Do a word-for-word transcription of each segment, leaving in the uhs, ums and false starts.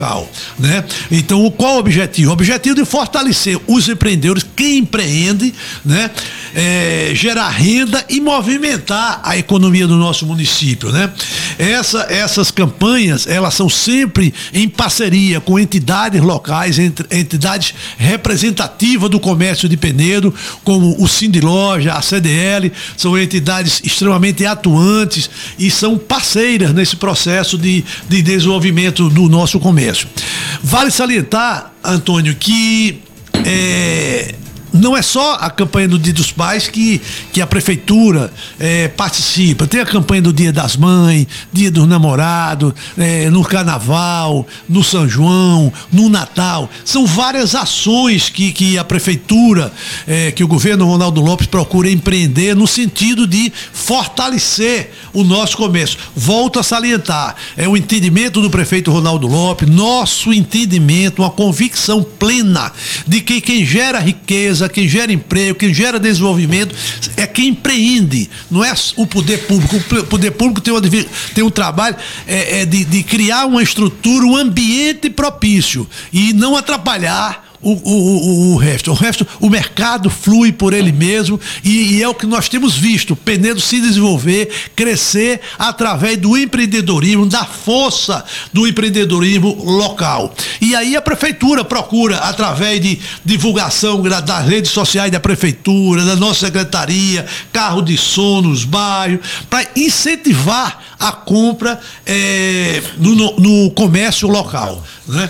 Né? Então, qual o objetivo? O objetivo de fortalecer os empreendedores, quem empreende, né? É, gerar renda e movimentar a economia do nosso município, né? Essa, essas campanhas, elas são sempre em parceria com entidades locais, entre, entidades representativas do comércio de Penedo, como o Sindiloja, a C D L, são entidades extremamente atuantes e são parceiras nesse processo de, de desenvolvimento do nosso comércio. Vale salientar, Antônio, que é, não é só a campanha do Dia dos Pais que, que a prefeitura é, participa. Tem a campanha do Dia das Mães, Dia dos Namorados, é, no Carnaval, no São João, no Natal. São várias ações que, que a prefeitura, é, que o governo Ronaldo Lopes procura empreender no sentido de fortalecer o nosso comércio. Volto a salientar, é o entendimento do prefeito Ronaldo Lopes, nosso entendimento, uma convicção plena de que quem gera riqueza, quem gera emprego, quem gera desenvolvimento é quem empreende, não é o poder público. O poder público tem, uma, tem um trabalho é, é de, de criar uma estrutura, um ambiente propício e não atrapalhar O, o, o, o resto, o resto, o mercado flui por ele mesmo e, e é o que nós temos visto, Penedo se desenvolver, crescer através do empreendedorismo, da força do empreendedorismo local. E aí a prefeitura procura, através de divulgação das redes sociais da prefeitura, da nossa secretaria, carro de som nos bairros, para incentivar a compra é, no, no comércio local, né?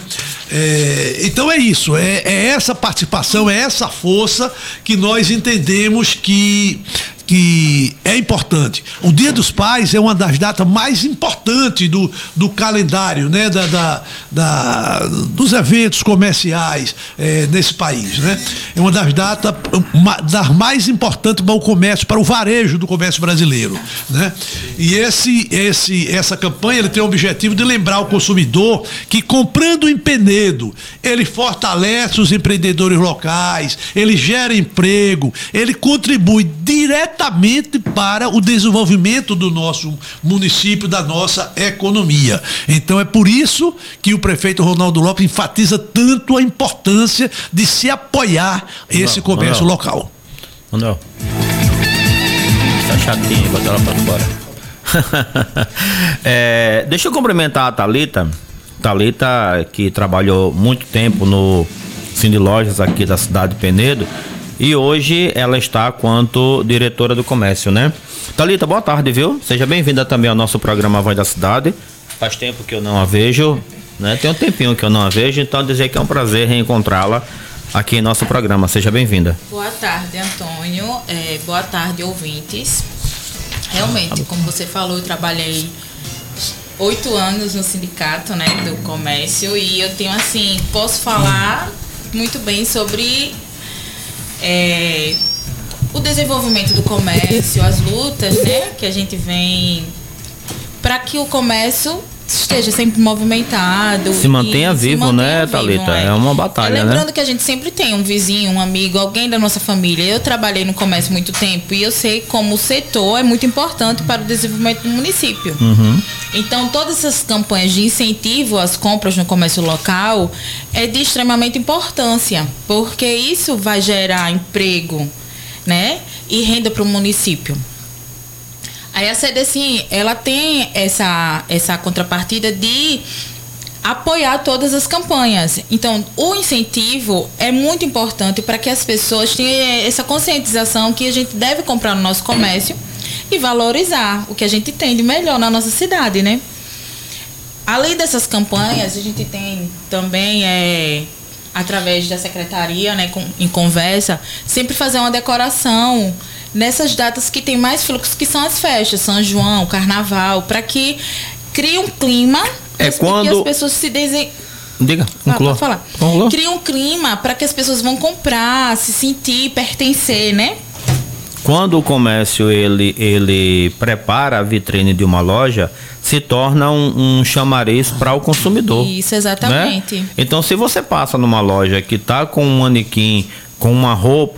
É, então é isso, é, é essa participação, é essa força que nós entendemos que, que é importante. O Dia dos Pais é uma das datas mais importantes do, do calendário, né? da, da, da, dos eventos comerciais é, nesse país, né? É uma das datas uma, das mais importantes para o comércio, para o varejo do comércio brasileiro, né? E esse, esse, essa campanha ele tem o objetivo de lembrar o consumidor que comprando em Penedo, ele fortalece os empreendedores locais, ele gera emprego, ele contribui diretamente para o desenvolvimento do nosso município, da nossa economia. Então é por isso que o prefeito Ronaldo Lopes enfatiza tanto a importância de se apoiar esse não, comércio não. local. Não. Tá chatinho, bota ela pra fora. é, deixa eu cumprimentar a Thalita. Thalita, que trabalhou muito tempo no Cine Lojas aqui da cidade de Penedo. E hoje ela está quanto diretora do comércio, né? Thalita, boa tarde, viu? Seja bem-vinda também ao nosso programa Voz da Cidade. Faz tempo que eu não a vejo, né? Tem um tempinho que eu não a vejo, então dizer que é um prazer reencontrá-la aqui em nosso programa. Seja bem-vinda. Boa tarde, Antônio. É, boa tarde, ouvintes. Realmente, como você falou, eu trabalhei oito anos no sindicato, né, do comércio, e eu tenho, assim, posso falar muito bem sobre é, o desenvolvimento do comércio, as lutas, né, que a gente vem para que o comércio esteja sempre movimentado. Se mantenha vivo, se mantenha né, Thalita? É. é uma batalha, é, lembrando né? que a gente sempre tem um vizinho, um amigo, alguém da nossa família. Eu trabalhei no comércio muito tempo e eu sei como o setor é muito importante para o desenvolvimento do município. Uhum. Então, todas essas campanhas de incentivo às compras no comércio local é de extremamente importância, porque isso vai gerar emprego, né, e renda para o município. Aí a C D C, ela tem essa, essa contrapartida de apoiar todas as campanhas. Então, o incentivo é muito importante para que as pessoas tenham essa conscientização que a gente deve comprar no nosso comércio e valorizar o que a gente tem de melhor na nossa cidade, né? Além dessas campanhas, a gente tem também, é, através da secretaria, né, com, em conversa, sempre fazer uma decoração nessas datas que tem mais fluxo, que são as festas, São João, Carnaval, para que crie um clima é quando... que as pessoas se desen... Diga, conclua. Ah, falar. Conclua. Cria um clima para que as pessoas vão comprar, se sentir, pertencer, né? Quando o comércio ele, ele prepara a vitrine de uma loja, se torna um, um chamariz para o consumidor. Isso, exatamente. Né? Então, se você passa numa loja que está com um manequim, com uma roupa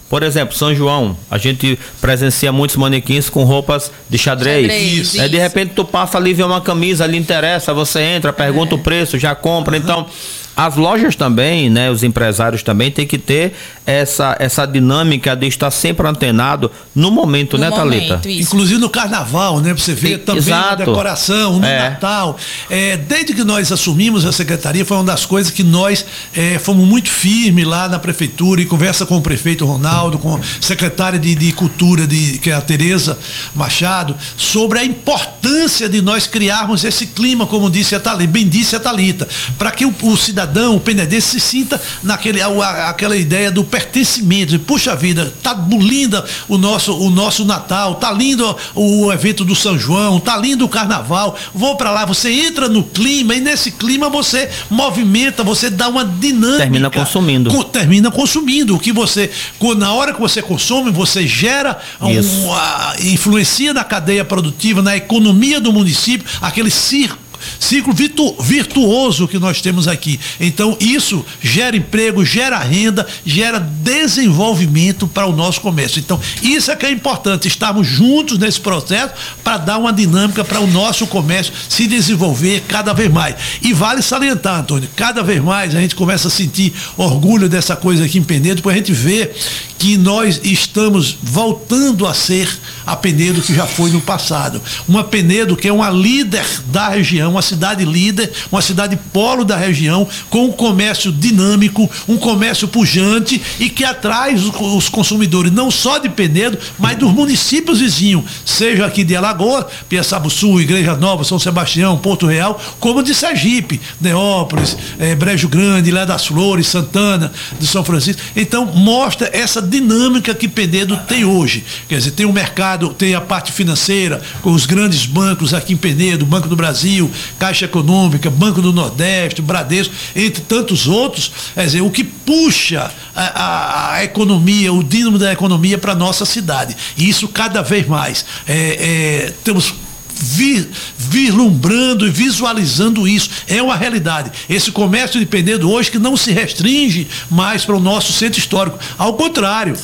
Por exemplo, São João, a gente presencia muitos manequins com roupas de xadrez. Xadrez, É, de isso. repente tu passa ali, vê uma camisa, ali interessa, você entra, pergunta É. o preço, já compra. Então, as lojas também, né, os empresários também têm que ter essa, essa dinâmica de estar sempre antenado no momento, No né, Thalita? momento, isso. Inclusive no carnaval, né? Você vê E- também exato. a decoração, no É. Natal. É, desde que nós assumimos a secretaria, foi uma das coisas que nós é, fomos muito firmes lá na prefeitura, e conversa com o prefeito Ronaldo, com a secretária de, de Cultura, de, que é a Tereza Machado, sobre a importância de nós criarmos esse clima, como disse a Thalita, bem disse a Thalita, para que o, o cidadão, o penedense, se sinta naquele, a- a- aquela ideia do pertencimento. De, puxa vida, tá linda o nosso, o nosso Natal, tá lindo o, o evento do São João, tá lindo o Carnaval. Vou para lá, você entra no clima e nesse clima você movimenta, você dá uma dinâmica. Termina consumindo. Co- termina consumindo. O que você, co- na hora que você consome, você gera, Isso. um, a- influencia na cadeia produtiva, na economia do município, aquele círculo. Ciclo virtu- virtuoso que nós temos aqui. Então, isso gera emprego, gera renda, gera desenvolvimento para o nosso comércio. Então, isso é que é importante, estarmos juntos nesse processo para dar uma dinâmica para o nosso comércio se desenvolver cada vez mais. E vale salientar, Antônio, cada vez mais a gente começa a sentir orgulho dessa coisa aqui em Penedo, porque a gente vê que nós estamos voltando a ser a Penedo que já foi no passado. Uma Penedo que é uma líder da região, uma cidade líder, uma cidade polo da região, com um comércio dinâmico, um comércio pujante e que atrai os, os consumidores não só de Penedo, mas dos municípios vizinhos, seja aqui de Alagoas, Piaçabuçu, Igreja Nova, São Sebastião, Porto Real, como de Sergipe, Neópolis, eh, Brejo Grande, Ilha das Flores, Santana, de São Francisco. Então, mostra essa dinâmica que Penedo tem hoje. Quer dizer, tem o mercado, tem a parte financeira, com os grandes bancos aqui em Penedo, Banco do Brasil, Caixa Econômica, Banco do Nordeste, Bradesco, entre tantos outros. Quer dizer, o que puxa a, a, a economia, o dínamo da economia para a nossa cidade. E isso cada vez mais. É, é, temos Vi, vislumbrando e visualizando isso. É uma realidade. Esse comércio de Penedo hoje que não se restringe mais para o nosso centro histórico. Ao contrário,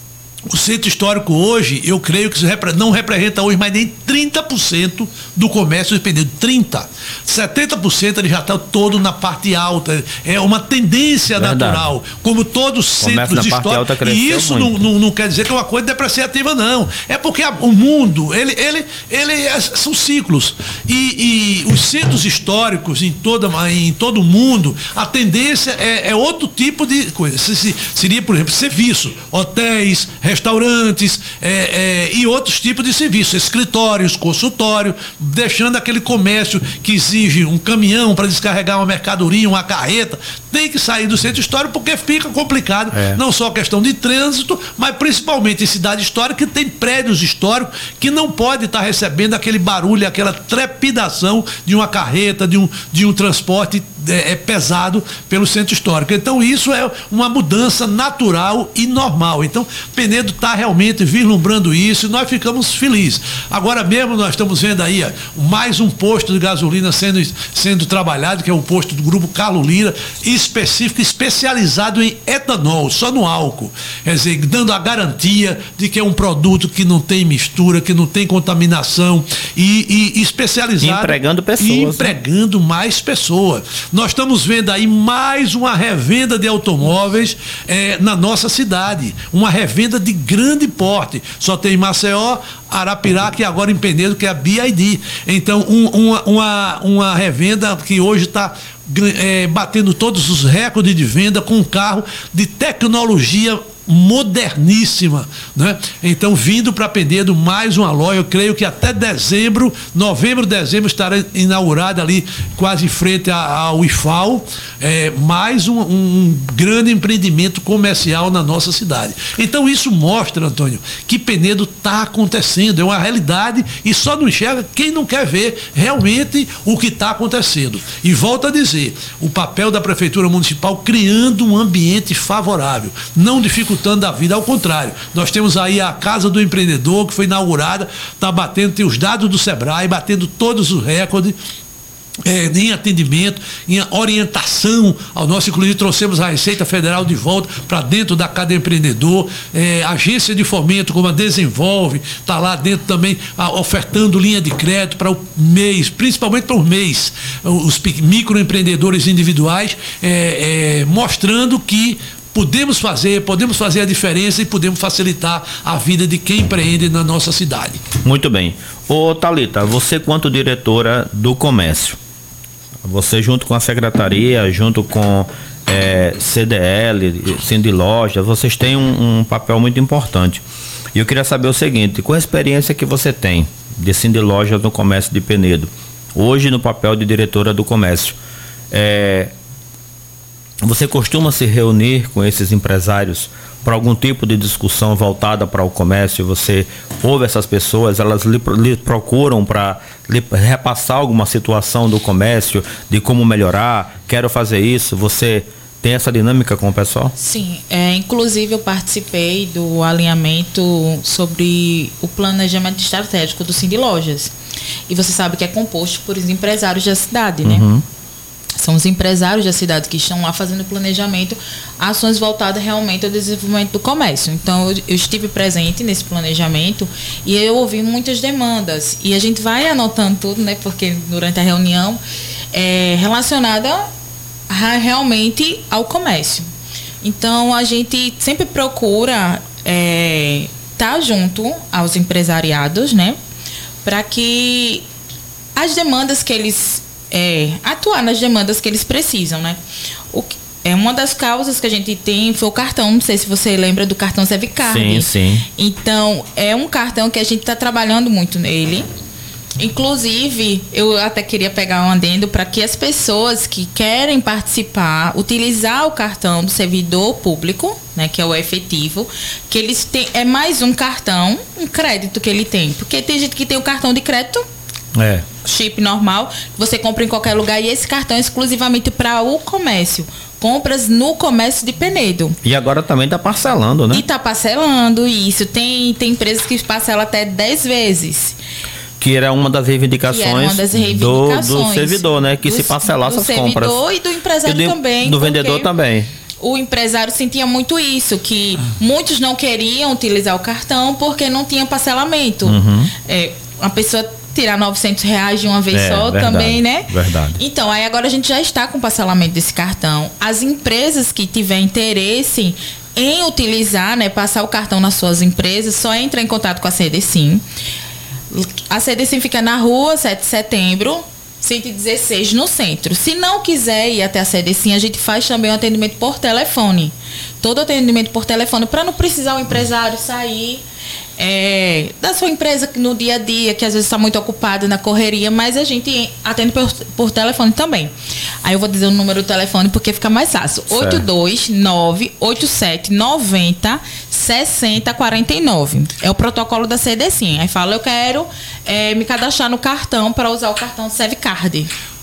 o centro histórico hoje, eu creio que não representa hoje mais nem trinta por cento do comércio de Penedo. trinta por cento. setenta por cento ele já está todo na parte alta. É uma tendência Verdade. natural. Como todos os Comércio centros na parte alta históricos. E cresceu isso não, muito. não, não quer dizer que é uma coisa depreciativa, não. É porque a- o mundo, ele, ele, ele é- são ciclos. E, e os centros históricos em, toda, em todo o mundo, a tendência é, é outro tipo de coisa. Se- se- Seria, por exemplo, serviço, hotéis, restaurantes é, é, e outros tipos de serviços, escritórios, consultório, deixando aquele comércio que exige um caminhão para descarregar uma mercadoria, uma carreta, tem que sair do centro histórico porque fica complicado, É. não só a questão de trânsito, mas principalmente em cidade histórica que tem prédios históricos que não pode estar recebendo aquele barulho, aquela trepidação de uma carreta, de um, de um transporte é, é pesado pelo centro histórico. Então isso é uma mudança natural e normal. Então Penedo está realmente vislumbrando isso e nós ficamos felizes. Agora mesmo nós estamos vendo aí ó, mais um posto de gasolina sendo, sendo trabalhado, que é o posto do Grupo Carlos Lira, específico, especializado em etanol, só no álcool. Quer dizer, dando a garantia de que é um produto que não tem mistura, que não tem contaminação e, e especializado. Empregando pessoas, E né? empregando mais pessoas. Nós estamos vendo aí mais uma revenda de automóveis eh, na nossa cidade. Uma revenda de grande porte. Só tem em Maceió, Arapiraca e agora em Penedo, que é a B I D. Então, um- uma, uma, uma revenda que hoje está é, batendo todos os recordes de venda com um carro de tecnologia moderníssima, né? Então, vindo para Penedo mais uma loja, eu creio que até dezembro, novembro, dezembro estará inaugurada ali quase em frente a- ao I F A O, é, mais um, um grande empreendimento comercial na nossa cidade. Então isso mostra, Antônio, que Penedo está acontecendo, é uma realidade e só não enxerga quem não quer ver realmente o que está acontecendo. E volto a dizer, o papel da Prefeitura Municipal criando um ambiente favorável, não dificultando a vida, ao contrário. Nós temos aí a Casa do Empreendedor, que foi inaugurada, está batendo, tem os dados do Sebrae, batendo todos os recordes. É, em atendimento, em orientação ao nosso, inclusive trouxemos a Receita Federal de volta para dentro da cadeia empreendedor, é, agência de fomento como a Desenvolve, está lá dentro também a, ofertando linha de crédito para o mês, principalmente para o mês, os microempreendedores individuais, é, é, mostrando que podemos fazer, podemos fazer a diferença e podemos facilitar a vida de quem empreende na nossa cidade. Muito bem. Ô Thalita, você quanto diretora do comércio, você junto com a secretaria, junto com é, C D L, Sindilojas, vocês têm um, um papel muito importante. E eu queria saber o seguinte, qual a experiência que você tem de Sindilojas no comércio de Penedo, hoje no papel de diretora do comércio? É, você costuma se reunir com esses empresários para algum tipo de discussão voltada para o comércio? Você ouve essas pessoas, elas lhe, lhe procuram para lhe repassar alguma situação do comércio, de como melhorar, quero fazer isso, você tem essa dinâmica com o pessoal? Sim, é, inclusive eu participei do alinhamento sobre o planejamento estratégico do Sindilojas, e você sabe que é composto por empresários da cidade, né? Uhum. São os empresários da cidade que estão lá fazendo planejamento, ações voltadas realmente ao desenvolvimento do comércio. Então, eu, eu estive presente nesse planejamento e eu ouvi muitas demandas. E a gente vai anotando tudo, né? Porque durante a reunião é relacionada a, realmente ao comércio. Então, a gente sempre procura é, estar junto aos empresariados, né? Para que as demandas que eles... É, atuar nas demandas que eles precisam, né? O que, é uma das causas que a gente tem foi o cartão, não sei se você lembra do cartão Sevicard. Sim, sim. Então, é um cartão que a gente está trabalhando muito nele. Inclusive, eu até queria pegar um adendo para que as pessoas que querem participar, utilizar o cartão do servidor público, né, que é o efetivo, que eles têm, é mais um cartão, um crédito que ele tem. Porque tem gente que tem o cartão de crédito, É. chip normal, que você compra em qualquer lugar, e esse cartão é exclusivamente para o comércio. Compras no comércio de Penedo. E agora também está parcelando, né? E está parcelando isso. Tem, tem empresas que parcelam até dez vezes. Que era uma das reivindicações, Que era uma das reivindicações do, do servidor, né? Que do, se parcelasse as compras. Do servidor e do empresário e do, também. Do vendedor também. O empresário sentia muito isso, que muitos não queriam utilizar o cartão porque não tinha parcelamento. Uhum. É, uma pessoa tirar novecentos reais de uma vez é, só verdade, também, né? Verdade. Então, aí agora a gente já está com o parcelamento desse cartão. As empresas que tiverem interesse em utilizar, né, passar o cartão nas suas empresas, só entra em contato com a CEDESIM. A CEDESIM fica na rua sete de setembro, cento e dezesseis, no centro. Se não quiser ir até a CEDESIM, a gente faz também um atendimento por telefone. Todo atendimento por telefone, para não precisar o empresário sair é, da sua empresa no dia a dia, que às vezes está muito ocupado na correria, mas a gente atende por, por telefone também. Aí eu vou dizer o número do telefone porque fica mais fácil. oito dois nove oito sete nove zero seis zero quatro nove. É o protocolo da CEDESIM. Aí fala, eu quero é, me cadastrar no cartão para usar o cartão Sevicard.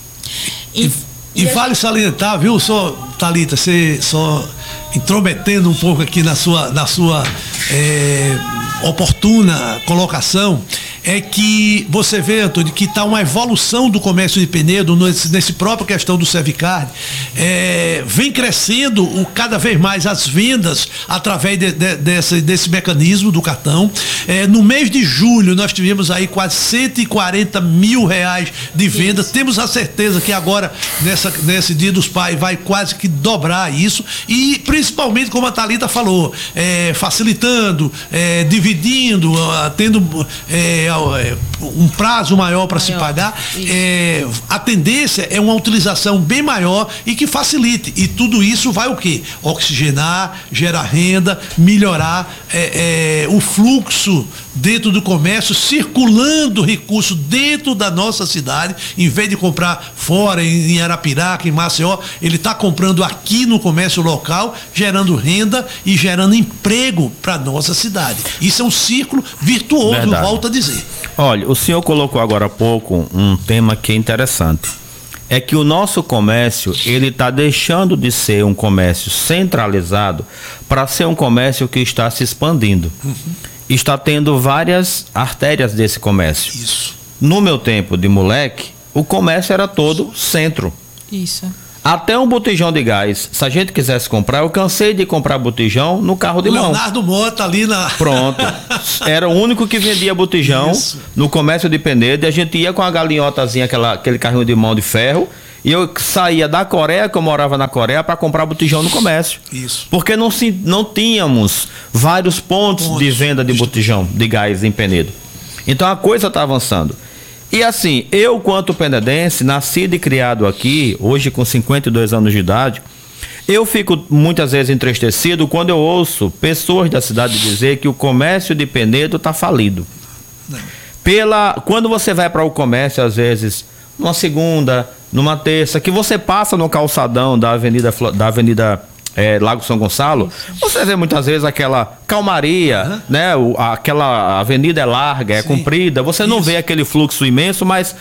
E, e, e vale gente... salientar, viu, só, Thalita, você só intrometendo um pouco aqui na sua, na sua é, oportuna colocação, é que você vê, Antônio, que está uma evolução do comércio de Penedo nesse, nesse próprio questão do Sevicard. É, vem crescendo o, cada vez mais as vendas através de, de, desse, desse mecanismo do cartão. É, no mês de julho nós tivemos aí quase cento e quarenta mil reais de venda. Isso. Temos a certeza que agora, nessa, nesse Dia dos Pais, vai quase que dobrar isso. E principalmente, como a Thalita falou, é, facilitando, é, dividindo, tendo é, um prazo maior para se pagar, é, a tendência é uma utilização bem maior e que facilite. E tudo isso vai o quê? Oxigenar, gerar renda, melhorar é, é, o fluxo dentro do comércio, circulando recurso dentro da nossa cidade, em vez de comprar fora, em Arapiraca, em Maceió, ele está comprando aqui no comércio local, gerando renda e gerando emprego para nossa cidade. Isso é um círculo virtuoso, Verdade. volto a dizer. Olha, o senhor colocou agora há pouco um tema que é interessante. É que o nosso comércio, ele está deixando de ser um comércio centralizado para ser um comércio que está se expandindo. Uhum. Está tendo várias artérias desse comércio. Isso. No meu tempo de moleque, o comércio era todo centro. Isso. Até um botijão de gás, se a gente quisesse comprar, eu cansei de comprar botijão no carro de mão. Leonardo Mota ali na... Pronto. Era o único que vendia botijão Isso. no comércio de Penedo, e a gente ia com a galinhotazinha, aquela, aquele carrinho de mão de ferro, e eu saía da Coreia, que eu morava na Coreia, para comprar botijão no comércio. Isso. Porque não, se, não tínhamos vários pontos, pontos de venda de botijão de gás em Penedo. Então a coisa está avançando. E assim, eu quanto penedense, nascido e criado aqui, hoje com cinquenta e dois anos de idade, eu fico muitas vezes entristecido quando eu ouço pessoas da cidade dizer que o comércio de Penedo está falido. Não. Pela, quando você vai para o comércio, às vezes, numa segunda, numa terça, que você passa no calçadão da Avenida, da Avenida É, Lago São Gonçalo, você vê muitas vezes aquela calmaria, uhum. né? O, aquela avenida é larga, é Sim. comprida, você Isso. não vê aquele fluxo imenso, mas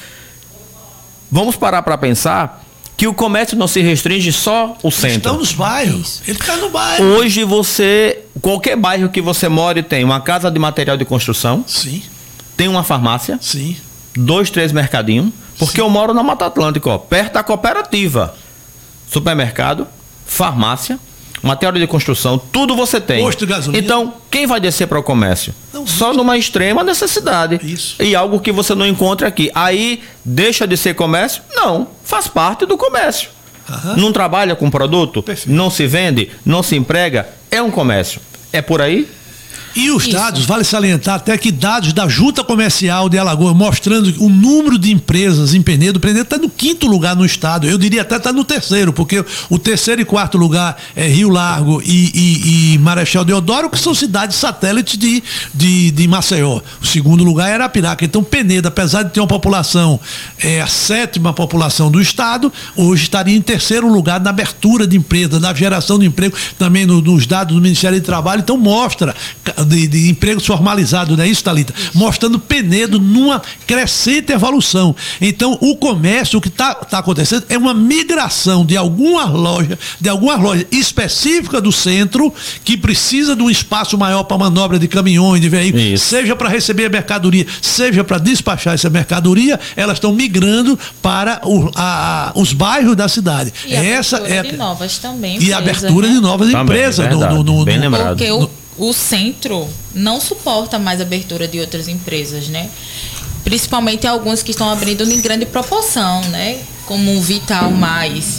vamos parar para pensar que o comércio não se restringe só o centro. Estão nos bairros, ele está no bairro. Hoje você, qualquer bairro que você more tem uma casa de material de construção, Sim. tem uma farmácia, Sim. dois, três mercadinhos, porque Sim. eu moro na Mata Atlântica, ó, perto da cooperativa, supermercado, farmácia, material de construção, tudo você tem. Posto de gasolina. Então, quem vai descer para o comércio? Não, Só numa extrema necessidade. Isso. E algo que você não encontra aqui. Aí, deixa de ser comércio? Não, faz parte do comércio. Uhum. Não trabalha com produto? Perfeito. Não se vende? Não se emprega? É um comércio. É por aí? E os Isso. dados, vale salientar até que dados da Junta Comercial de Alagoas mostrando o número de empresas em Penedo, Penedo está no quinto lugar no estado, eu diria até está no terceiro, porque o terceiro e quarto lugar é Rio Largo e, e, e Marechal Deodoro, que são cidades satélites de, de, de Maceió. O segundo lugar é Arapiraca. Então Penedo, apesar de ter uma população, é a sétima população do estado, hoje estaria em terceiro lugar na abertura de empresas, na geração de emprego, também no, nos dados do Ministério do Trabalho. Então mostra De, de empregos formalizados, não é isso, Thalita? Mostrando Penedo numa crescente evolução. Então, o comércio, o que está tá acontecendo é uma migração de algumas lojas, de algumas lojas específicas do centro, que precisa de um espaço maior para manobra de caminhões, de veículos, isso. seja para receber a mercadoria, seja para despachar essa mercadoria, elas estão migrando para o, a, a, os bairros da cidade. E essa abertura é de novas também. E empresa, abertura né? de novas também, empresas. Verdade, no, no, no, bem no, lembrado. Porque o O centro não suporta mais a abertura de outras empresas, né? Principalmente alguns que estão abrindo em grande proporção, né? Como o Vital Mais.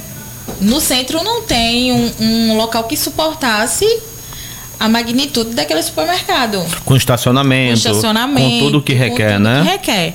No centro não tem um, um local que suportasse a magnitude daquele supermercado. Com estacionamento, com estacionamento, com tudo que requer, com tudo né? Que requer.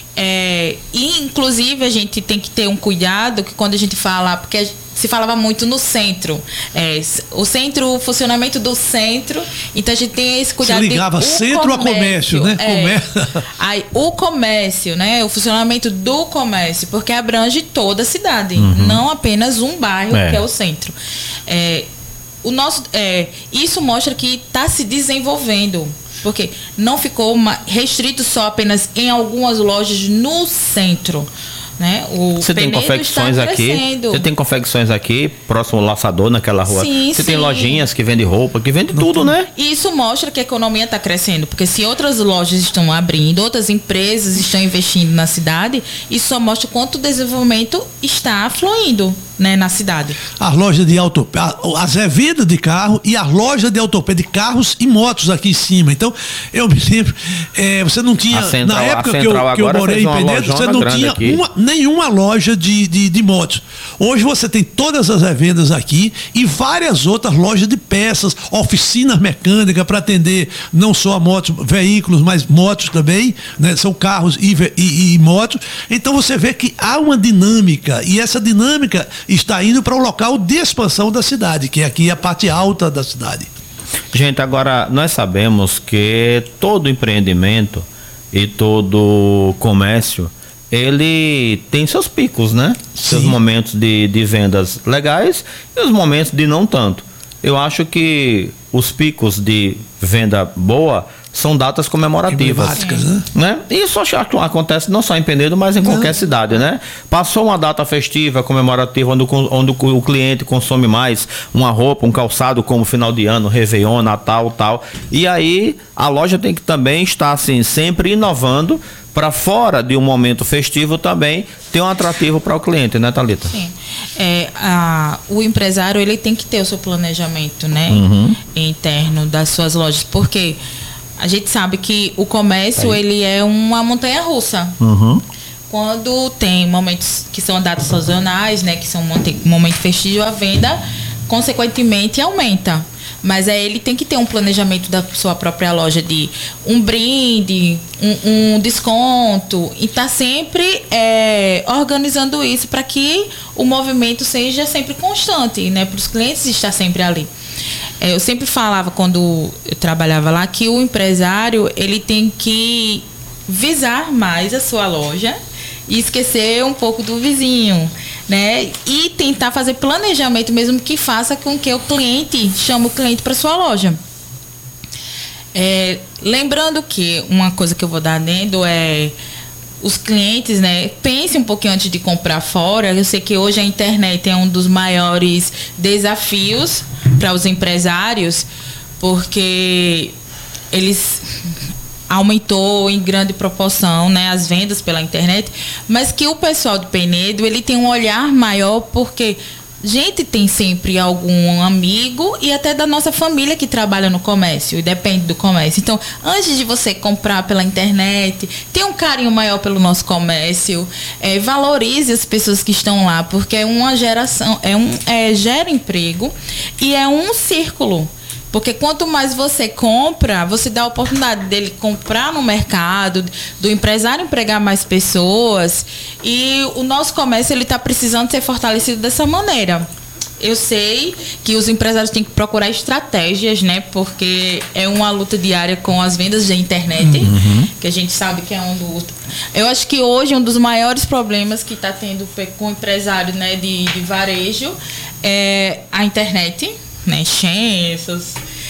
É, e inclusive a gente tem que ter um cuidado que quando a gente fala, porque se falava muito no centro, é, o centro, o funcionamento do centro, então a gente tem esse cuidado. Se ligava de, centro a comércio, né? É, Comércio. Aí, o comércio, né? O funcionamento do comércio, porque abrange toda a cidade, uhum. não apenas um bairro é. que é o centro. É, o nosso, é, isso mostra que está se desenvolvendo. Porque não ficou uma, restrito só apenas em algumas lojas no centro. Né? O você tem confecções aqui, você tem confecções aqui, próximo ao laçador, naquela rua. Sim, você sim. tem lojinhas que vendem roupa, que vendem tudo, né? E isso mostra que a economia está crescendo, porque se outras lojas estão abrindo, outras empresas estão investindo na cidade, isso só mostra quanto o desenvolvimento está fluindo, né, na cidade. As lojas de autopé, as revendas de carro e as lojas de autopé de carros e motos aqui em cima. Então, eu me lembro, é, você não tinha, Central, na época que eu, que eu morei em Penedo, você não tinha uma, nenhuma loja de, de, de motos. Hoje você tem todas as revendas aqui e várias outras lojas de peças, oficinas mecânicas para atender não só motos, veículos, mas motos também, né? São carros e, e, e motos. Então você vê que há uma dinâmica e essa dinâmica está indo para o local de expansão da cidade, que é aqui a parte alta da cidade. Gente, agora nós sabemos que todo empreendimento e todo comércio, ele tem seus picos, né? Sim. Seus momentos de, de vendas legais e os momentos de não tanto. Eu acho que os picos de venda boa são datas comemorativas, né? né? Isso acho que acontece não só em Penedo, mas em não. qualquer cidade, né? Passou uma data festiva, comemorativa, onde, onde o cliente consome mais uma roupa, um calçado, como final de ano, Réveillon, Natal, tal. E aí a loja tem que também estar assim, sempre inovando para fora de um momento festivo também ter um atrativo para o cliente, né, Thalita? Sim. É, a, o empresário ele tem que ter o seu planejamento, né, uhum. interno das suas lojas, porque a gente sabe que o comércio Aí. ele é uma montanha-russa. Uhum. Quando tem momentos que são datas sazonais, né, que são um momento festivo, a venda consequentemente aumenta. Mas é, ele tem que ter um planejamento da sua própria loja de um brinde, um, um desconto, e tá sempre é, organizando isso para que o movimento seja sempre constante, né, para os clientes estar sempre ali. É, eu sempre falava quando eu trabalhava lá que o empresário ele tem que visar mais a sua loja e esquecer um pouco do vizinho, né? E tentar fazer planejamento mesmo que faça com que o cliente chame o cliente para sua loja. É, lembrando que uma coisa que eu vou dar adendo é os clientes, né? Pense um pouquinho antes de comprar fora. Eu sei que hoje a internet é um dos maiores desafios para os empresários, porque eles aumentou em grande proporção, né, as vendas pela internet, mas que o pessoal de Penedo ele tem um olhar maior, porque gente tem sempre algum amigo e até da nossa família que trabalha no comércio e depende do comércio. Então, antes de você comprar pela internet, tenha um carinho maior pelo nosso comércio, é, valorize as pessoas que estão lá, porque é uma geração, é um, é, gera emprego e é um círculo. Porque quanto mais você compra, você dá a oportunidade dele comprar no mercado, do empresário empregar mais pessoas. E o nosso comércio ele está precisando ser fortalecido dessa maneira. Eu sei que os empresários têm que procurar estratégias, né? Porque é uma luta diária com as vendas da internet, uhum. que a gente sabe que é um do... Eu acho que hoje um dos maiores problemas que está tendo com o empresário, né, de, de varejo é a internet. Né, essas.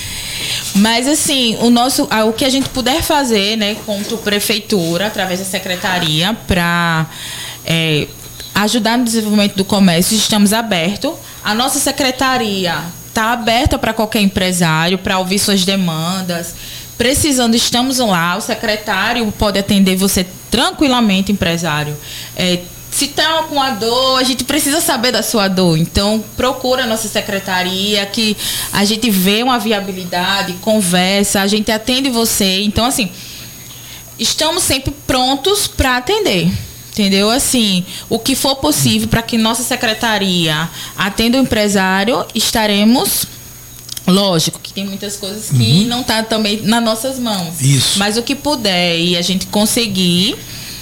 Mas assim, o nosso, o que a gente puder fazer, né, contra a prefeitura, através da secretaria, para é, ajudar no desenvolvimento do comércio, estamos abertos. A nossa secretaria está aberta para qualquer empresário, para ouvir suas demandas. Precisando, estamos lá. O secretário pode atender você tranquilamente, empresário. É, Se está com a dor, a gente precisa saber da sua dor. Então, procura a nossa secretaria, que a gente vê uma viabilidade, conversa, a gente atende você. Então, assim, estamos sempre prontos para atender. Entendeu? Assim, o que for possível para que nossa secretaria atenda o empresário, estaremos... Lógico que tem muitas coisas que uhum. não estão também nas nossas mãos. Isso. Mas o que puder e a gente conseguir...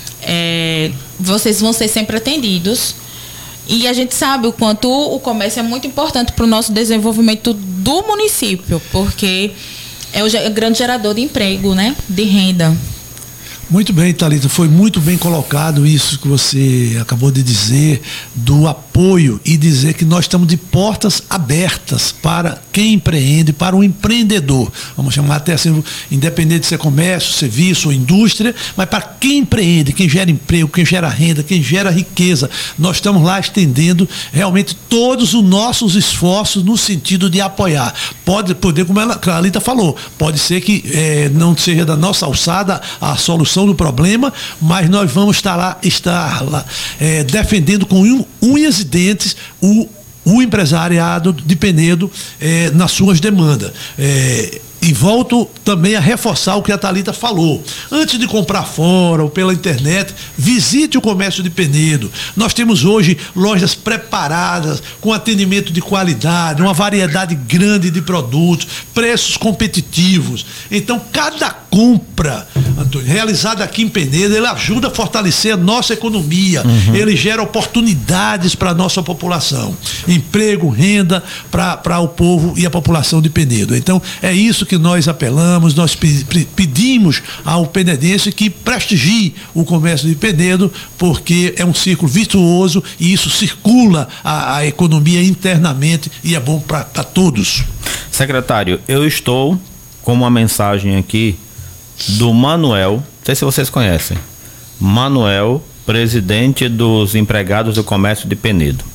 É, vocês vão ser sempre atendidos. E a gente sabe o quanto o comércio é muito importante para o nosso desenvolvimento do município, porque é o grande gerador de emprego, né? De renda. Muito bem, Thalita, foi muito bem colocado isso que você acabou de dizer, do apoio, e dizer que nós estamos de portas abertas para quem empreende, para o empreendedor, vamos chamar até assim, independente de ser comércio, serviço ou indústria, mas para quem empreende, quem gera emprego, quem gera renda, quem gera riqueza, nós estamos lá estendendo realmente todos os nossos esforços no sentido de apoiar. Pode poder, como ela, a Thalita falou, pode ser que é, não seja da nossa alçada a solução do problema, mas nós vamos estar lá, estar lá é, defendendo com unhas e dentes o, o empresariado de Penedo é, nas suas demandas. É, E volto também a reforçar o que a Thalita falou. Antes de comprar fora ou pela internet, visite o comércio de Penedo. Nós temos hoje lojas preparadas, com atendimento de qualidade, uma variedade grande de produtos, preços competitivos. Então, cada compra, Antônio, realizada aqui em Penedo, ele ajuda a fortalecer a nossa economia. Uhum. Ele gera oportunidades para a nossa população. Emprego, renda para o povo e a população de Penedo. Então, é isso que que nós apelamos, nós pedimos ao penedense que prestigie o comércio de Penedo, porque é um círculo virtuoso e isso circula a, a economia internamente e é bom para todos. Secretário, eu estou com uma mensagem aqui do Manuel, não sei se vocês conhecem, Manuel, presidente dos empregados do comércio de Penedo.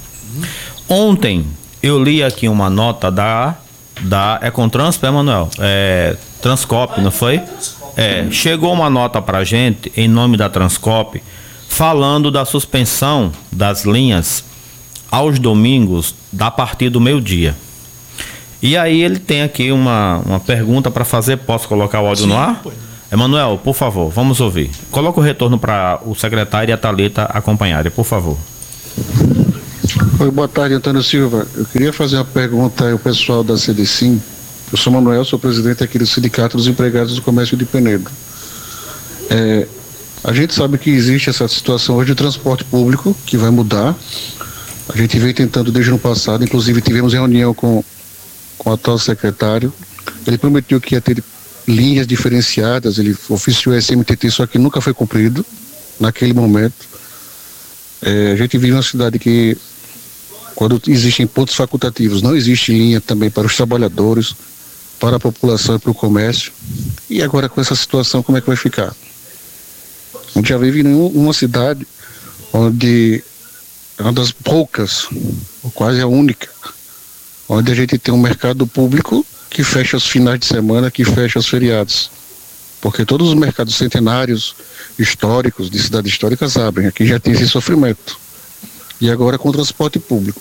Ontem eu li aqui uma nota da da Econtrans, é, Manuel? É, Transcop, não foi? É, chegou uma nota pra gente, em nome da Transcope, falando da suspensão das linhas aos domingos, da partir do meio-dia. E aí ele tem aqui uma, uma pergunta para fazer. Posso colocar o áudio Sim, no ar? Pode. Emanuel, por favor, vamos ouvir. Coloca o retorno para o secretário e a Thalita acompanharem, por favor. Oi, boa tarde, Antônio Silva. Eu queria fazer uma pergunta ao pessoal da C D S I M. Eu sou Manuel, sou presidente aqui do Sindicato dos Empregados do Comércio de Penedo. É, a gente sabe que existe essa situação hoje de transporte público, que vai mudar. A gente veio tentando desde o ano passado, inclusive tivemos reunião com, com o atual secretário. Ele prometeu que ia ter linhas diferenciadas, ele oficiou S M T T, só que nunca foi cumprido naquele momento. É, a gente vive uma cidade que, quando existem pontos facultativos, não existe linha também para os trabalhadores, para a população e para o comércio. E agora com essa situação, como é que vai ficar? A gente já vive em uma cidade onde é uma das poucas, ou quase a única, onde a gente tem um mercado público que fecha os finais de semana, que fecha os feriados. Porque todos os mercados centenários, históricos, de cidades históricas abrem. Aqui já tem esse sofrimento. E agora com o transporte público.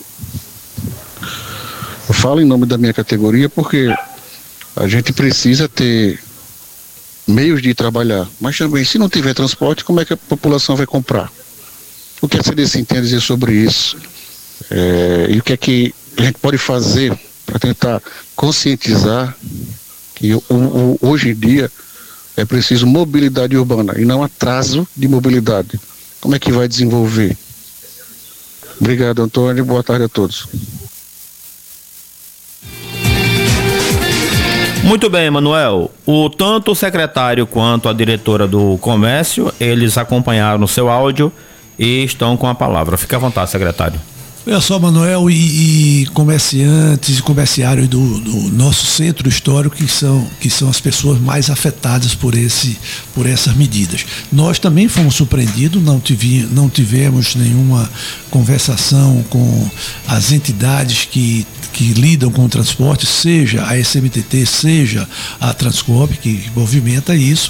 Eu falo em nome da minha categoria porque a gente precisa ter meios de trabalhar. Mas também, se não tiver transporte, como é que a população vai comprar? O que a C D C I tem a dizer sobre isso? É, e o que é que a gente pode fazer para tentar conscientizar que o, o, hoje em dia é preciso mobilidade urbana e não atraso de mobilidade. Como é que vai desenvolver? Obrigado, Antônio. Boa tarde a todos. Muito bem, Manuel. O, tanto o secretário quanto a diretora do comércio, eles acompanharam o seu áudio e estão com a palavra. Fique à vontade, secretário. Olha só, Manuel, e, e comerciantes e comerciários do, do nosso centro histórico, que são, que são as pessoas mais afetadas por, esse, por essas medidas. Nós também fomos surpreendidos, não, tive, não tivemos nenhuma conversação com as entidades que, que lidam com o transporte, seja a S M T T, seja a Transcope, que movimenta isso,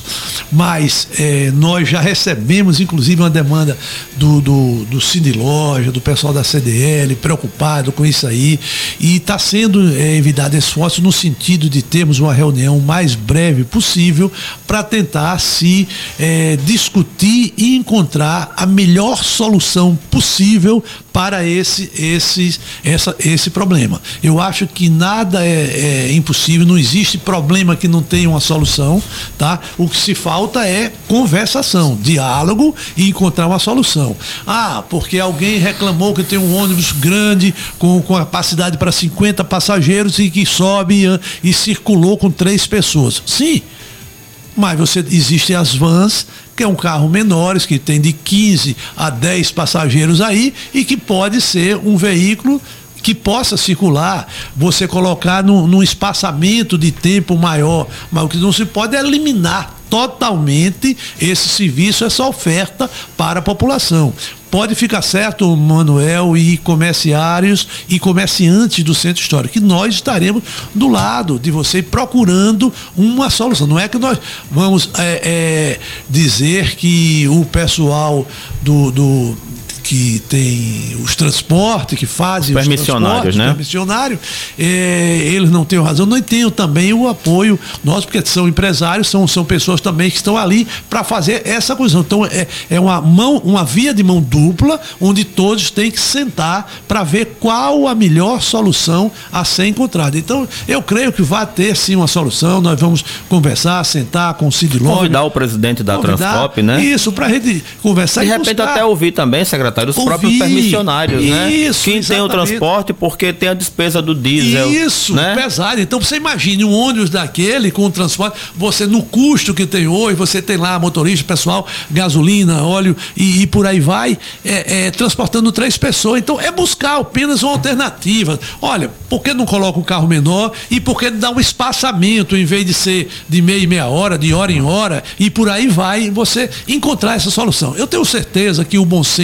mas é, nós já recebemos, inclusive, uma demanda do, do, do Sindiloja, do pessoal da C D L, preocupado com isso aí, e está sendo é, enviado esforço no sentido de termos uma reunião mais breve possível para tentar se é, discutir e encontrar a melhor solução possível para esse, esse, essa, esse problema. Eu acho que nada é, é impossível, não existe problema que não tenha uma solução, tá? O que se falta é conversação, diálogo e encontrar uma solução. Ah, porque alguém reclamou que tem um ônibus grande com, com capacidade para cinquenta passageiros e que sobe e, e circulou com três pessoas. Sim, mas você, existem as vans, que é um carro menores, que tem de quinze a dez passageiros aí e que pode ser um veículo que possa circular, você colocar num, num espaçamento de tempo maior, mas o que não se pode é eliminar totalmente esse serviço, essa oferta para a população. Pode ficar certo, Manuel, e comerciários e comerciantes do centro histórico, que nós estaremos do lado de você procurando uma solução. Não é que nós vamos é, é, dizer que o pessoal do, do que tem os transportes, que fazem os permissionários, né? Permissionários, é, eles não têm razão, não tenham também o apoio nosso, porque são empresários, são, são pessoas também que estão ali para fazer essa coisa. Então é, é uma mão, uma via de mão dupla, onde todos têm que sentar para ver qual a melhor solução a ser encontrada. Então eu creio que vai ter sim uma solução, nós vamos conversar, sentar com o Sindiloja. Convidar o presidente da Transcope, né? Isso, para a gente conversar. De e repente buscar. Até ouvir também, secretário, os Ouvir, próprios permissionários, né? Isso, quem exatamente. Tem o transporte porque tem a despesa do diesel. Isso, né? pesado. Então você imagine um ônibus daquele com o transporte, você no custo que tem hoje, você tem lá motorista, pessoal, gasolina, óleo e, e por aí vai, é, é, transportando três pessoas. Então é buscar apenas uma alternativa. Olha, por que não coloca um carro menor e por que não dá um espaçamento em vez de ser de meia e meia hora, de hora em hora e por aí vai você encontrar essa solução. Eu tenho certeza que o bom senso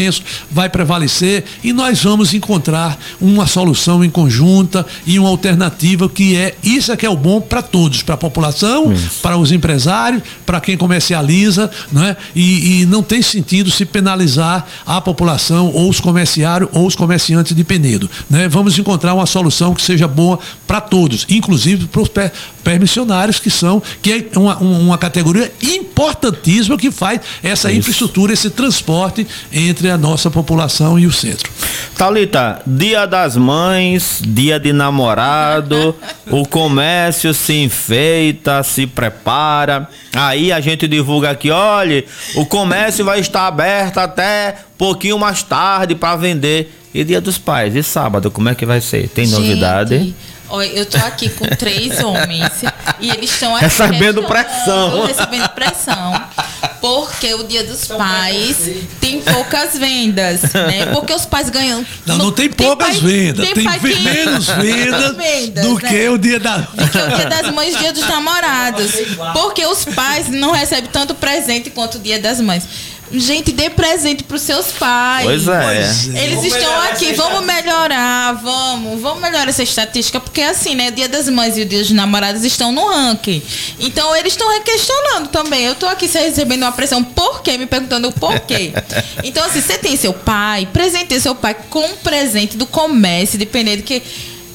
vai prevalecer e nós vamos encontrar uma solução em conjunta e uma alternativa que é, isso é que é o bom para todos, para a população, isso. para os empresários, para quem comercializa, né? E, e não tem sentido se penalizar a população ou os comerciários ou os comerciantes de Penedo, né? Vamos encontrar uma solução que seja boa para todos, inclusive para os permissionários, que são, que é uma, uma categoria importantíssima que faz essa Isso. infraestrutura, esse transporte entre a nossa população e o centro. Thalita, Dia das Mães, Dia de Namorado, o comércio se enfeita, se prepara, aí a gente divulga aqui, olha, o comércio vai estar aberto até pouquinho mais tarde para vender. E Dia dos Pais, e sábado, como é que vai ser? Tem gente, novidade? Olha, eu tô aqui com três homens e eles estão recebendo pressão. recebendo pressão, porque o Dia dos Pais tem poucas vendas, né? Porque os pais ganham. Não, não tem, tem poucas pai, vendas, tem, tem que... menos vendas, vendas do, né? que o dia da... do que o Dia das Mães, Dia dos Namorados. Porque os pais não recebem tanto presente quanto o Dia das Mães. Gente, dê presente para os seus pais. Pois é. Eles vamos estão aqui, vamos melhorar, vamos, vamos melhorar essa estatística, porque assim, né, o Dia das Mães e o Dia dos Namorados estão no ranking. Então eles estão questionando também. Eu estou aqui recebendo uma pressão, por quê? Me perguntando o porquê. Então, assim, você tem seu pai, presenteie seu pai com um presente do comércio de Penedo, que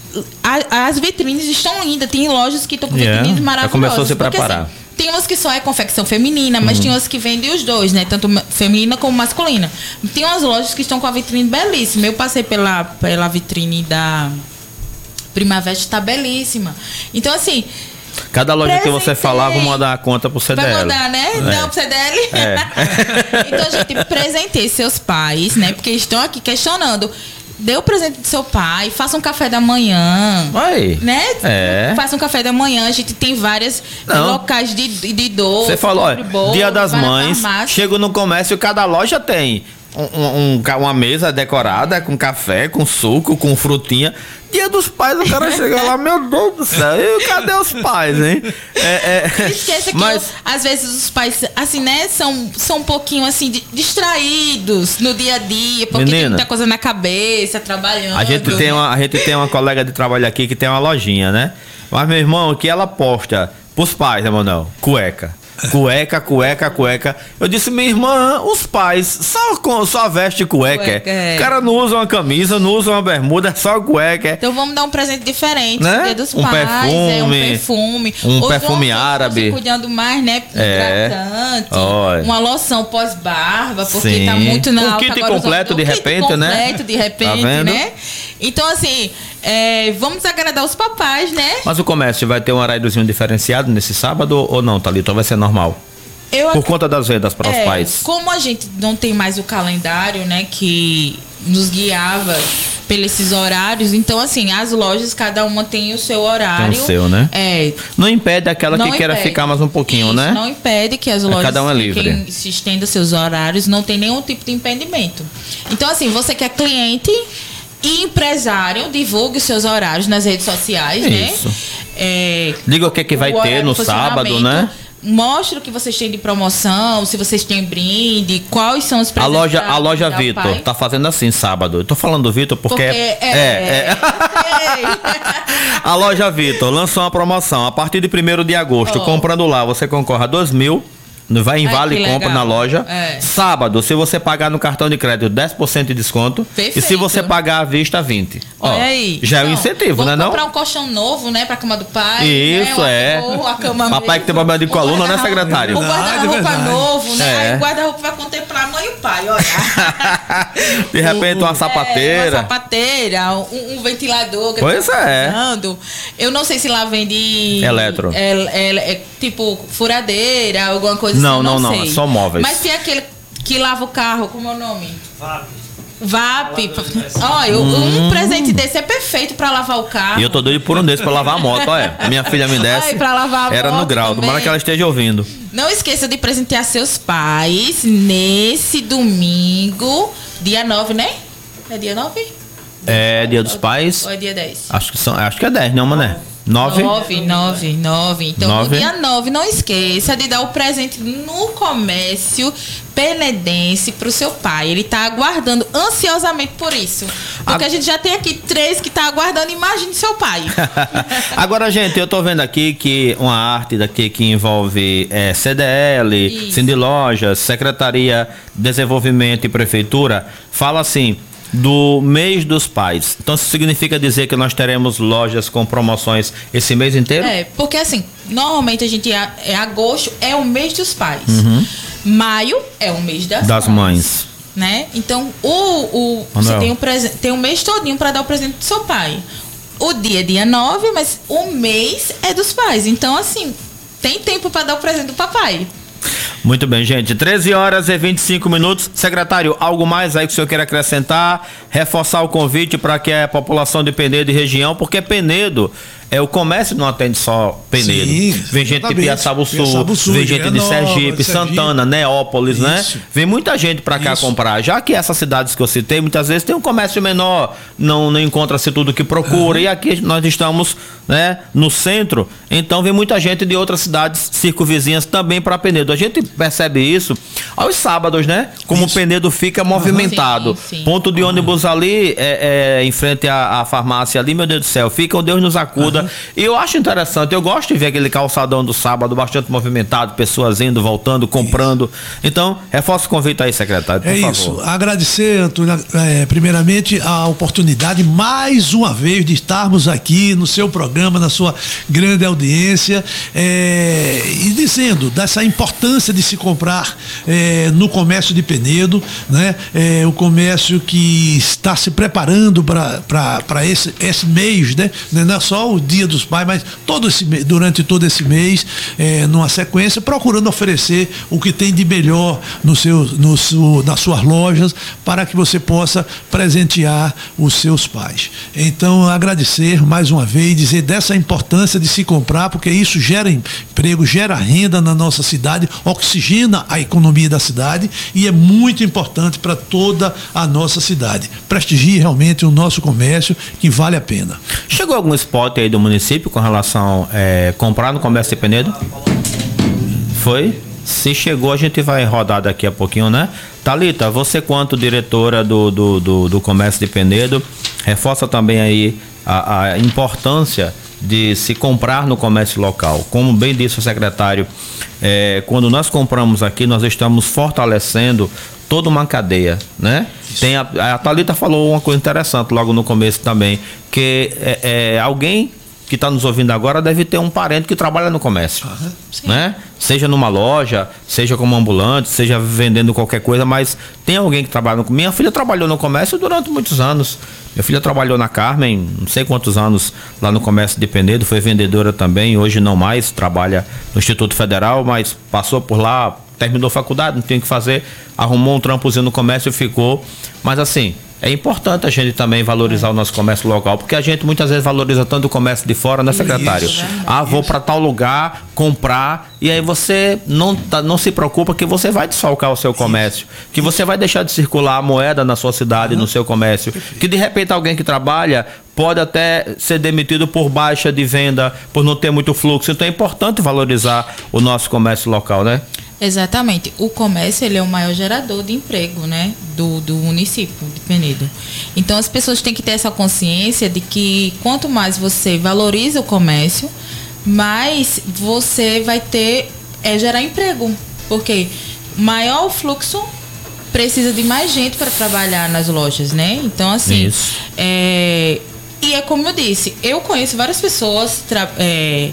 a, as vitrines estão lindas, tem lojas que estão com yeah. vitrines maravilhosas. Já começou a se porque, preparar. Assim, tem umas que só é confecção feminina, mas uhum. tem umas que vendem os dois, né? Tanto feminina como masculina. Tem umas lojas que estão com a vitrine belíssima. Eu passei pela, pela vitrine da Primavera, está belíssima. Então, assim... Cada loja que você falar, vou mandar a conta pro C D L. Vai mandar, né? É. Não, pro C D L? É. Então, gente, presenteie seus pais, né? Porque eles estão aqui questionando... Dê o presente do seu pai, faça um café da manhã. Oi. Né? É. Faça um café da manhã. A gente tem vários locais de, de doce. Você falou, olha, bolo, Dia das Mães, chego no comércio, cada loja tem um, um, uma mesa decorada com café, com suco, com frutinha. Dia dos Pais, o cara chega lá, meu Deus do céu, e cadê os pais, hein? É, é, Esqueça que mas... eu, às vezes os pais, assim, né, são, são um pouquinho, assim, de, distraídos no dia a dia, porque Menina, tem muita coisa na cabeça, trabalhando. A gente, tem uma, a gente tem uma colega de trabalho aqui que tem uma lojinha, né? Mas, meu irmão, que ela posta pros pais, né, Manuel? Cueca. Cueca, cueca, cueca. Eu disse, minha irmã, os pais só, só veste cueca. cueca é. O cara não usa uma camisa, não usa uma bermuda, é só cueca. Então vamos dar um presente diferente, né? Dia dos um Pais. Perfume, é um perfume. Um Os perfume árabe. Se cuidando mais, né? Hidratante. É. Uma loção pós-barba, porque Sim. tá muito na um alta. Kit agora completo de repente, kit né? completo de repente, tá né? Então, assim, é, vamos agradar os papais, né? Mas o comércio vai ter um horáriozinho diferenciado nesse sábado ou não, Thalita? Ou vai ser normal? Eu Por ac... conta das vendas para é, os pais. Como a gente não tem mais o calendário, né, que nos guiava pelos esses horários, então assim, as lojas, cada uma tem o seu horário. Tem o seu, né? É. Não impede aquela que impede. queira ficar mais um pouquinho, Isso, né? Não impede que as lojas cada um é livre. se estenda seus horários, não tem nenhum tipo de impedimento. Então assim, você que é cliente e empresário, divulgue os seus horários nas redes sociais, Isso. né? É, Diga o que, que vai ter no sábado, né? Mostra o que vocês têm de promoção, se vocês têm brinde, quais são os presentes. A loja, a loja Vitor tá fazendo assim sábado. Eu tô falando do Vitor porque, porque é, é, é. A loja Vitor lançou uma promoção a partir de primeiro de agosto. Oh. Comprando lá, você concorre a dois mil. Vai em Ai, Vale Compra na loja. É. Sábado, se você pagar no cartão de crédito, dez por cento de desconto. Perfeito. E se você pagar à vista, vinte por cento. Olha Ó, aí. Já então, é um incentivo, né? Não comprar um colchão novo, né? Pra cama do pai. Isso, né? é. Ou a cama Papai mesmo. Que tem problema de coluna, né, secretário? O guarda-roupa novo, né? É. Aí o guarda-roupa vai contemplar a mãe e o pai, olha. De repente, uma sapateira. É, uma sapateira, um, um ventilador. Que pois é. Usando. Eu não sei se lá vende... Eletro. É, é, é, tipo, furadeira, alguma coisa não, assim. Não, não, não. Só móveis. Mas tem aquele que lava o carro, como é o nome? V A P. V A P. Olha, hum. um presente desse é perfeito pra lavar o carro. E eu tô doido por um desse pra lavar a moto, olha. Minha filha me desce. Ai, pra lavar a Era moto no grau, também. tomara que ela esteja ouvindo. Não esqueça de presentear seus pais nesse domingo, dia nove, né? É dia nove? É dia dos pais. Ou é dia dez? Acho que, são, acho que é dez, não, mané? Nove? Nove, nove, nove. Então, Nove. no dia nove, não esqueça de dar o presente no comércio penedense pro seu pai. Ele tá aguardando ansiosamente por isso. Porque a, a gente já tem aqui três que tá aguardando, imagine seu pai. Agora, gente, eu tô vendo aqui que uma arte daqui que envolve é, C D L, Sindilojas, Secretaria de Desenvolvimento e Prefeitura, fala assim, do mês dos pais. Então isso significa dizer que nós teremos lojas com promoções esse mês inteiro? É, porque assim, normalmente a gente é, é agosto é o mês dos pais. Uhum. Maio é o mês das, das mães. mães. Né? Então o, o você tem um, presen- tem um mês todinho para dar o presente do seu pai. O dia é dia nove, mas o mês é dos pais. Então assim, tem tempo para dar o presente do papai. Muito bem, gente. treze horas e vinte e cinco minutos. Secretário, algo mais aí que o senhor quer acrescentar? Reforçar o convite para que a população de Penedo e região, porque Penedo, é, o comércio não atende só Penedo. Sim, vem gente de Piaçaba Sul, Sul, vem gente de Sergipe, Santana, Neópolis, isso, né? Vem muita gente para cá isso. comprar. Já que essas cidades que eu citei, muitas vezes tem um comércio menor, não, não encontra-se tudo que procura. Uhum. E aqui nós estamos, né, no centro, então vem muita gente de outras cidades circunvizinhas também para Penedo. A gente percebe isso aos sábados, né? Como isso. o Penedo fica movimentado. Sim, sim. Ponto de ônibus uhum. ali, é, é, em frente à, à farmácia ali, meu Deus do céu, fica, Deus nos acuda. Uhum. E eu acho interessante, eu gosto de ver aquele calçadão do sábado bastante movimentado, pessoas indo, voltando, comprando. Isso. Então, reforço o convite aí, secretário, por é favor. Isso, agradecer, Antônio, é, primeiramente a oportunidade, mais uma vez, de estarmos aqui no seu programa, na sua grande audiência, é, e dizendo dessa importância de se comprar é, no comércio de Penedo, né? É, o comércio que está se preparando para esse, esse mês, né? Não é só o Dia dos Pais, mas todo esse, durante todo esse mês, é, numa sequência, procurando oferecer o que tem de melhor no seu, no seu, nas suas lojas, para que você possa presentear os seus pais. Então, agradecer mais uma vez, dizer dessa importância de se comprar, porque isso gera emprego, gera renda na nossa cidade, oxigena a economia da cidade e é muito importante para toda a nossa cidade. Prestigie realmente o nosso comércio, que vale a pena. Chegou algum spot aí do município com relação a é, comprar no comércio de Penedo? Foi? Se chegou, a gente vai rodar daqui a pouquinho, né? Thalita, você quanto diretora do, do, do, do comércio de Penedo, reforça também aí a, a importância de se comprar no comércio local. Como bem disse o secretário, é, quando nós compramos aqui, nós estamos fortalecendo toda uma cadeia, né? Tem a, a Thalita falou uma coisa interessante logo no começo também, que é, é, alguém que está nos ouvindo agora deve ter um parente que trabalha no comércio, uhum, né? Seja numa loja, seja como ambulante, seja vendendo qualquer coisa, mas tem alguém que trabalha no comércio. Minha filha trabalhou no comércio durante muitos anos. Minha filha trabalhou na Carmen, não sei quantos anos lá no comércio de Penedo, foi vendedora também, hoje não mais, trabalha no Instituto Federal, mas passou por lá, terminou faculdade, não tinha o que fazer, arrumou um trampozinho no comércio e ficou. Mas assim, é importante a gente também valorizar é. o nosso comércio local, porque a gente muitas vezes valoriza tanto o comércio de fora, né, secretário? Isso, ah, vou para tal lugar comprar, e aí você não, tá, não se preocupa que você vai desfalcar o seu comércio, isso. que você vai deixar de circular a moeda na sua cidade, uhum. no seu comércio, que de repente alguém que trabalha pode até ser demitido por baixa de venda, por não ter muito fluxo. Então é importante valorizar o nosso comércio local, né? Exatamente. O comércio, ele é o maior gerador de emprego, né, do, do município de Penedo. Então as pessoas têm que ter essa consciência de que quanto mais você valoriza o comércio, mais você vai ter, é gerar emprego. Porque maior o fluxo, precisa de mais gente para trabalhar nas lojas, né? Então assim, Isso. é... e é como eu disse, eu conheço várias pessoas tra... é...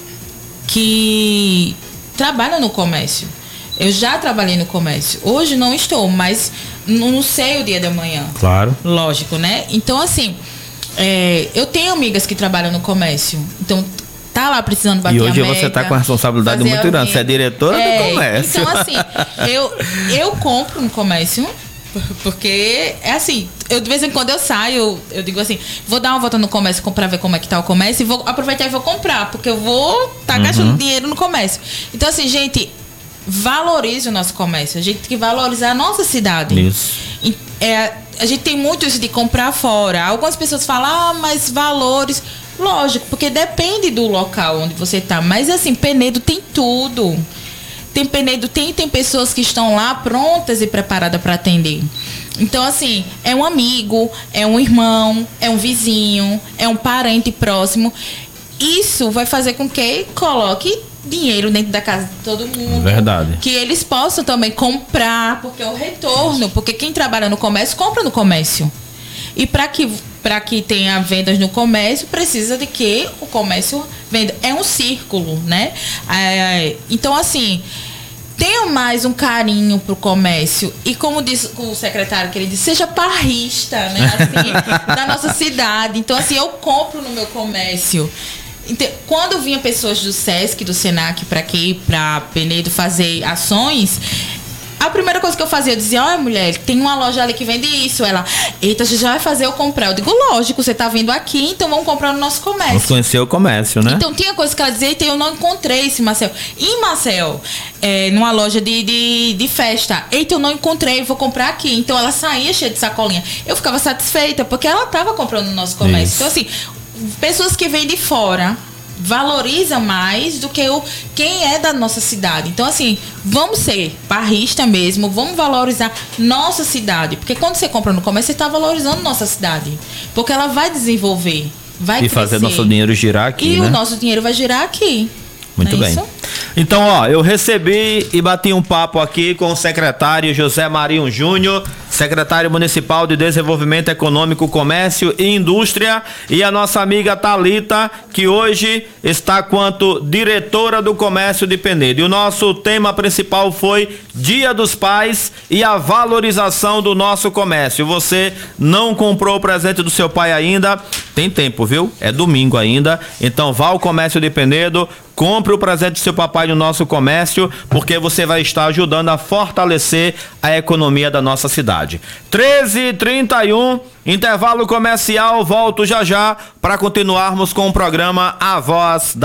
que trabalham no comércio. Eu já trabalhei no comércio. Hoje não estou, mas não sei o dia de amanhã. Claro. Lógico, né? Então, assim, é, eu tenho amigas que trabalham no comércio. Então, tá lá precisando bater a meta. E hoje você tá com a responsabilidade muito grande. Você é diretora é, do comércio. Então, assim, eu, eu compro no comércio, porque é assim, eu de vez em quando eu saio, eu digo assim, vou dar uma volta no comércio para ver como é que tá o comércio e vou aproveitar e vou comprar, porque eu vou estar tá uhum. gastando dinheiro no comércio. Então assim, gente, valorize o nosso comércio, a gente tem que valorizar a nossa cidade. Isso. É, a gente tem muito isso de comprar fora. Algumas pessoas falam, ah, mas valores... Lógico, porque depende do local onde você está. Mas assim, Penedo tem tudo. Tem Penedo, tem, tem pessoas que estão lá prontas e preparadas para atender. Então, assim, é um amigo, é um irmão, é um vizinho, é um parente próximo. Isso vai fazer com que coloque dinheiro dentro da casa de todo mundo. Verdade. Que eles possam também comprar, porque é o retorno. Porque quem trabalha no comércio, compra no comércio. E para que, para que tenha vendas no comércio, precisa de que o comércio venda. É um círculo, né? É, então, assim, tenha mais um carinho pro comércio. E como disse o secretário, que ele disse, seja parrista, né? Assim, da nossa cidade. Então, assim, eu compro no meu comércio. Então, quando vinha pessoas do SESC, do SENAC, para aqui, para Penedo fazer ações, a primeira coisa que eu fazia, eu dizia, olha, mulher, tem uma loja ali que vende isso. Ela, eita, você já vai fazer eu comprar. Eu digo, lógico, você tá vindo aqui, então vamos comprar no nosso comércio. Vamos conhecer o comércio, né? Então tinha coisa que ela dizia, eita, eu não encontrei esse Marcel. E Marcel, é, numa loja de, de, de festa, eita, eu não encontrei, vou comprar aqui. Então ela saía cheia de sacolinha. Eu ficava satisfeita, porque ela tava comprando no nosso comércio. Isso. Então assim, pessoas que vêm de fora valoriza mais do que o, quem é da nossa cidade. Então, assim, vamos ser barrista mesmo, vamos valorizar nossa cidade. Porque quando você compra no comércio, você está valorizando nossa cidade. Porque ela vai desenvolver, vai e crescer. Fazer nosso dinheiro girar aqui, e né? o nosso dinheiro vai girar aqui. Muito bem. Isso? Então, ó, eu recebi e bati um papo aqui com o secretário José Marinho Júnior, secretário municipal de Desenvolvimento Econômico, Comércio e Indústria, e a nossa amiga Thalita, que hoje está quanto diretora do Comércio de Penedo. E o nosso tema principal foi Dia dos Pais e a valorização do nosso comércio. Você não comprou o presente do seu pai ainda? Tem tempo, viu? É domingo ainda. Então vá ao Comércio de Penedo, compre o presente do seu papai no nosso comércio, porque você vai estar ajudando a fortalecer a economia da nossa cidade. treze e trinta e um, intervalo comercial, volto já já para continuarmos com o programa A Voz da